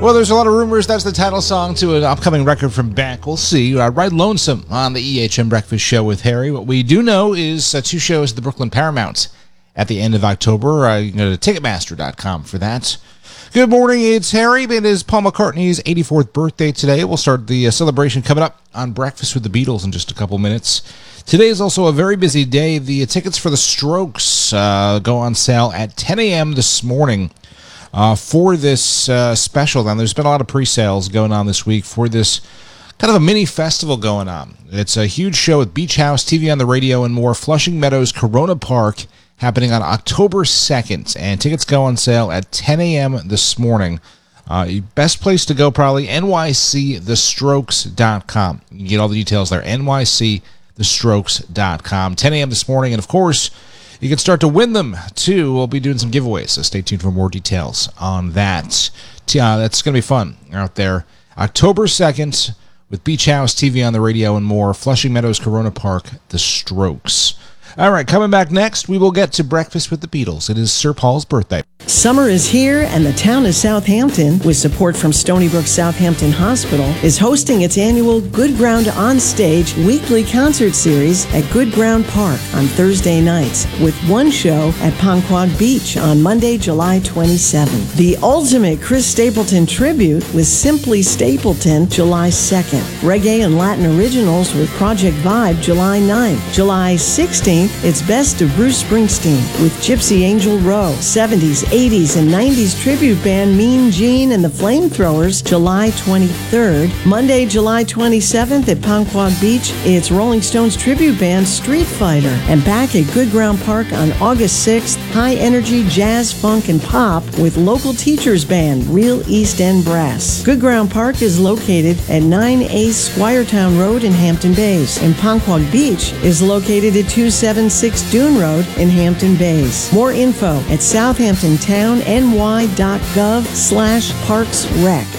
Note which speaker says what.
Speaker 1: Well, there's a lot of rumors that's the title song to an upcoming record from Beck. We'll see. Ride Lonesome on the EHM Breakfast Show with Harry. What we do know is 2 shows at the Brooklyn Paramount at the end of October. You can go to Ticketmaster.com for that. Good morning, it's Harry. It is Paul McCartney's 84th birthday today. We'll start the celebration coming up on Breakfast with the Beatles in just a couple minutes. Today is also a very busy day. The tickets for the Strokes go on sale at 10 a.m. this morning. For this special. Now, there's been a lot of pre-sales going on this week for this kind of a mini festival going on. It's a huge show with Beach House, TV on the Radio, and more. Flushing Meadows, Corona Park, happening on October 2nd, and tickets go on sale at 10 a.m. this morning. Best place to go, probably, nycthestrokes.com. You can get all the details there, nycthestrokes.com. 10 a.m. this morning, and of course, you can start to win them, too. We'll be doing some giveaways, so stay tuned for more details on that. That's going to be fun out there. October 2nd, with Beach House, TV on the Radio, and more. Flushing Meadows, Corona Park, The Strokes. All right, coming back next, we will get to Breakfast with the Beatles. It is Sir Paul's birthday.
Speaker 2: Summer is here, and the town of Southampton, with support from Stony Brook Southampton Hospital, is hosting its annual Good Ground On Stage weekly concert series at Good Ground Park on Thursday nights, with one show at Ponquag Beach on Monday, July 27th. The ultimate Chris Stapleton tribute with Simply Stapleton, July 2nd. Reggae and Latin originals with Project Vibe, July 9th. July 16th, it's Best of Bruce Springsteen with Gypsy Angel Row. 70s, 80s, and 90s tribute band Mean Gene and the Flamethrowers, July 23rd. Monday, July 27th at Ponquag Beach, it's Rolling Stones tribute band Street Fighter. And back at Good Ground Park on August 6th, high energy jazz, funk, and pop with local teachers band Real East End Brass. Good Ground Park is located at 9A Squiretown Road in Hampton Bays, and Ponquag Beach is located at 276 Dune Road in Hampton Bays. More info at southamptontowny.gov/parksrec.